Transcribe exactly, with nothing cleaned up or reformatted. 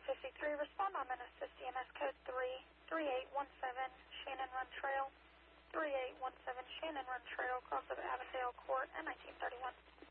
fifty-three, respond on Minnesota C M S code three three eight one seven, Shannon Run Trail, three eight one seven Shannon Run Trail, cross of Avondale Court and nineteen thirty-one.